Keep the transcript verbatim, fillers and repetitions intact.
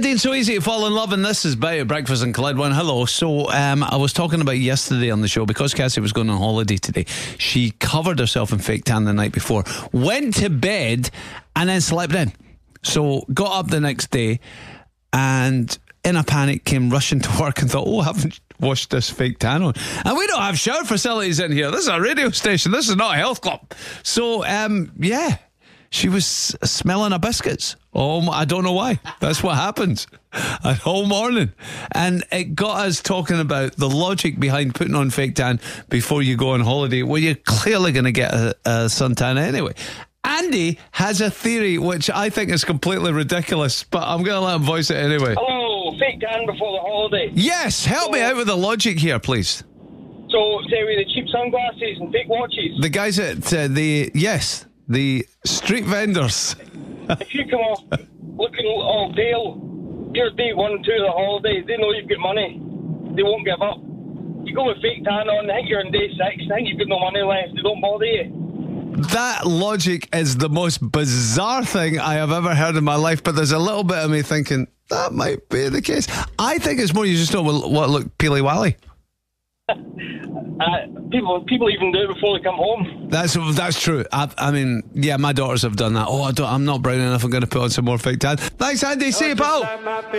Andy, it's so easy to fall in love, and this is Bay at Breakfast and Clyde One. Hello. So um, I was talking about yesterday on the show, because Cassie was going on holiday today, she covered herself in fake tan the night before, went to bed and then slept in. So got up the next day and in a panic came rushing to work and thought, oh, I haven't washed this fake tan on. And we don't have shower facilities in here. This is a radio station. This is not a health club. So, um, yeah, she was smelling of biscuits. Oh, I don't know why. That's what happens a whole morning. And it got us talking about the logic behind putting on fake tan before you go on holiday, where you're clearly going to get a, a suntan anyway. Andy has a theory which I think is completely ridiculous, but I'm going to let him voice it anyway. Hello, fake tan before the holiday. Yes, help so, me out with the logic here, please. So, say with the cheap sunglasses and fake watches. The guys at uh, the, yes, the street vendors. If you come off looking all pale, you're day one, two of the holidays, they know you've got money. They won't give up. You go with fake tan on, I think you're on day six, I think you've got no money left, they don't bother you. That logic is the most bizarre thing I have ever heard in my life, but there's a little bit of me thinking that might be the case. I think it's more you just don't want to look peely-wally. uh, people people even do it before they come home. That's that's true. I, I mean, yeah, my daughters have done that. Oh, I don't, I'm not brown enough, I'm going to put on some more fake tan. Thanks, Andy. See you, pal.